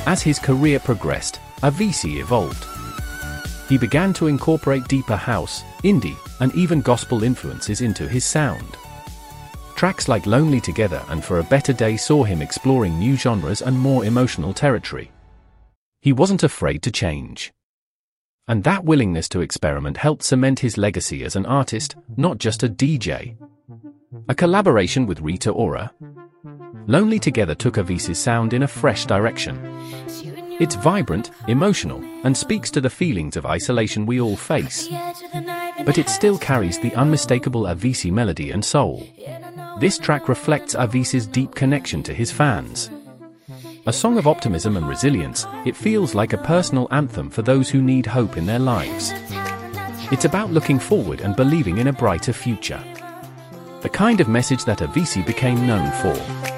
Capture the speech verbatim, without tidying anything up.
As his career progressed, Avicii evolved. He began to incorporate deeper house, indie, and even gospel influences into his sound. Tracks like Lonely Together and For a Better Day saw him exploring new genres and more emotional territory. He wasn't afraid to change. And that willingness to experiment helped cement his legacy as an artist, not just a D J. A collaboration with Rita Ora, Lonely Together took Avicii's sound in a fresh direction. It's vibrant, emotional, and speaks to the feelings of isolation we all face. But it still carries the unmistakable Avicii melody and soul. This track reflects Avicii's deep connection to his fans. A song of optimism and resilience, it feels like a personal anthem for those who need hope in their lives. It's about looking forward and believing in a brighter future. The kind of message that Avicii became known for.